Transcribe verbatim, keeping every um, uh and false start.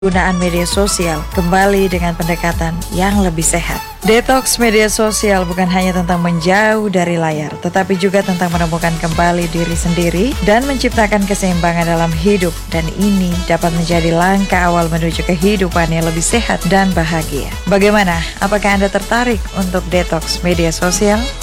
Penggunaan media sosial kembali dengan pendekatan yang lebih sehat. Detox media sosial bukan hanya tentang menjauh dari layar, tetapi juga tentang menemukan kembali diri sendiri dan menciptakan keseimbangan dalam hidup. Dan ini dapat menjadi langkah awal menuju kehidupan yang lebih sehat dan bahagia. Bagaimana? Apakah Anda tertarik untuk detox media sosial?